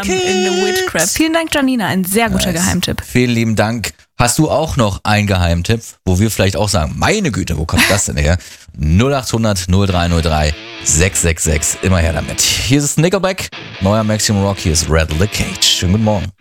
in Witchcraft. Vielen Dank, Janina. Ein sehr guter Geheimtipp. Vielen lieben Dank. Hast du auch noch einen Geheimtipp, wo wir vielleicht auch sagen, meine Güte, wo kommt das denn her? 0800 0303 666. Immer her damit. Hier ist Nickelback. Neuer Maximum Rock. Hier ist Rattle the Cage. Schönen guten Morgen.